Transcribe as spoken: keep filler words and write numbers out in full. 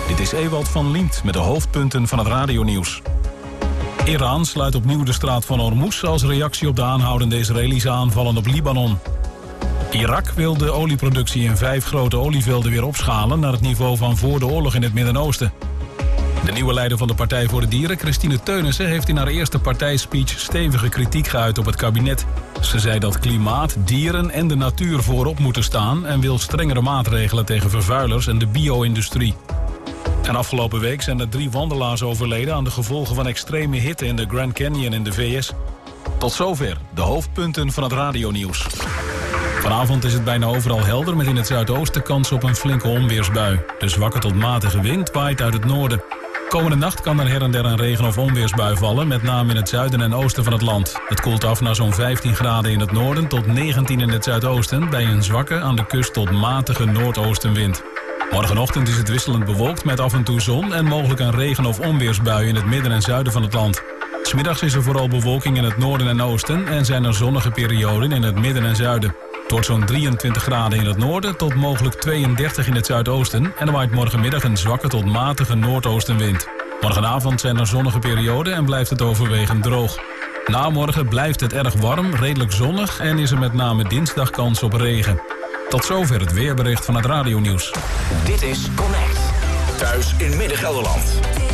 Dit is Ewald van Liemt met de hoofdpunten van het radionieuws. Iran sluit opnieuw de straat van Hormuz als reactie op de aanhoudende Israëlische aanvallen op Libanon. Irak wil de olieproductie in vijf grote olievelden weer opschalen naar het niveau van voor de oorlog in het Midden-Oosten. De nieuwe leider van de Partij voor de Dieren, Christine Teunissen, heeft in haar eerste partijspeech stevige kritiek geuit op het kabinet. Ze zei dat klimaat, dieren en de natuur voorop moeten staan en wil strengere maatregelen tegen vervuilers en de bio-industrie. En afgelopen week zijn er drie wandelaars overleden aan de gevolgen van extreme hitte in de Grand Canyon in de V S. Tot zover de hoofdpunten van het radionieuws. Vanavond is het bijna overal helder met in het zuidoosten kans op een flinke onweersbui. De zwakke tot matige wind waait uit het noorden. Komende nacht kan er her en der een regen- of onweersbui vallen, met name in het zuiden en oosten van het land. Het koelt af naar zo'n vijftien graden in het noorden tot negentien in het zuidoosten, bij een zwakke aan de kust tot matige noordoostenwind. Morgenochtend is het wisselend bewolkt met af en toe zon en mogelijk een regen- of onweersbui in het midden en zuiden van het land. 'S Middags is er vooral bewolking in het noorden en oosten en zijn er zonnige perioden in het midden en zuiden. Het wordt zo'n drieëntwintig graden in het noorden tot mogelijk tweeëndertig in het zuidoosten en er waait morgenmiddag een zwakke tot matige noordoostenwind. Morgenavond zijn er zonnige perioden en blijft het overwegend droog. Na morgen blijft het erg warm, redelijk zonnig en is er met name dinsdag kans op regen. Tot zover het weerbericht van het radionieuws. Dit is Connect. Thuis in Midden-Gelderland.